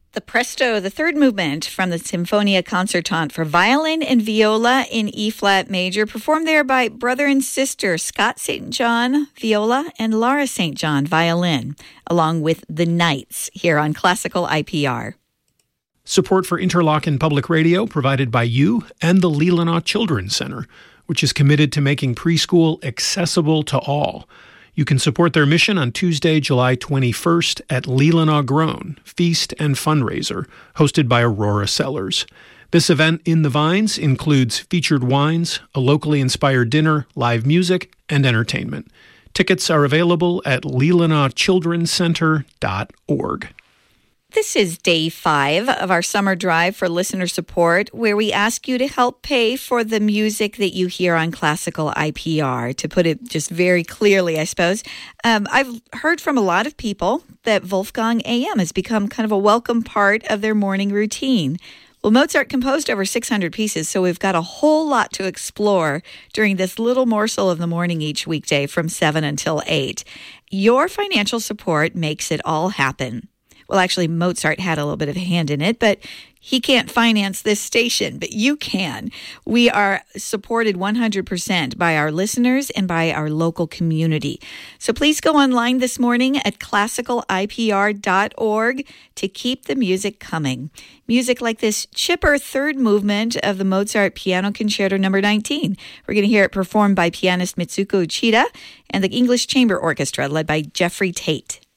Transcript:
The Presto, the third movement from the Sinfonia Concertante for violin and viola in E-flat major, performed there by brother and sister Scott St. John, viola, and Laura St. John, violin, along with the Knights here on Classical IPR. Support for Interlochen Public Radio provided by you and the Leelanau Children's Center, which is committed to making preschool accessible to all. You can support their mission on Tuesday, July 21st at Leelanau Grown, Feast and Fundraiser, hosted by Aurora Cellars. This event in the Vines includes featured wines, a locally inspired dinner, live music, and entertainment. Tickets are available at leelanauchildrenscenter.org. This is day 5 of our summer drive for listener support, where we ask you to help pay for the music that you hear on Classical IPR. To put it just very clearly, I suppose, I've heard from a lot of people that Wolfgang AM has become kind of a welcome part of their morning routine. Well, Mozart composed over 600 pieces, so we've got a whole lot to explore during this little morsel of the morning each weekday from 7 until 8. Your financial support makes it all happen. Well, actually, Mozart had a little bit of a hand in it, but he can't finance this station, but you can. We are supported 100% by our listeners and by our local community. So please go online this morning at classicalipr.org to keep the music coming. Music like this chipper third movement of the Mozart Piano Concerto No. 19. We're going to hear it performed by pianist Mitsuko Uchida and the English Chamber Orchestra led by Jeffrey Tate.